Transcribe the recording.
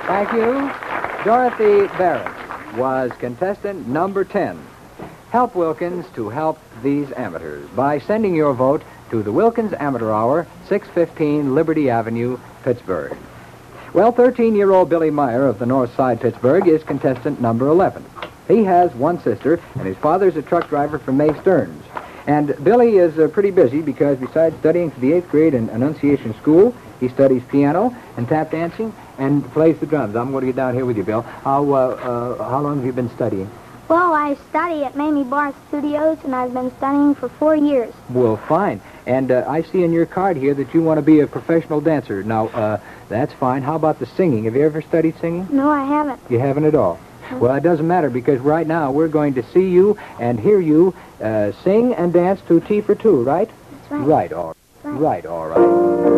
Thank you. Dorothy Barrett was contestant number 10. Help Wilkins to help these amateurs by sending your vote to the Wilkins Amateur Hour, 615 Liberty Avenue, Pittsburgh. Well, 13-year-old Billy Meyer of the North Side, Pittsburgh, is contestant number 11. He has one sister, and his father's a truck driver for May Stearns. And Billy is pretty busy because besides studying for the 8th grade in Annunciation School, he studies piano and tap dancing and plays the drums. I'm going to get down here with you, Bill. How long have you been studying? Well, I study at Mamie Barr Studios, and I've been studying for 4 years. Well, fine. And I see in your card here that you want to be a professional dancer. Now, that's fine. How about the singing? Have you ever studied singing? No, I haven't. You haven't at all? Well, it doesn't matter because right now we're going to see you and hear you sing and dance to Tea for Two, right? That's right. Right, all right. Right, all right.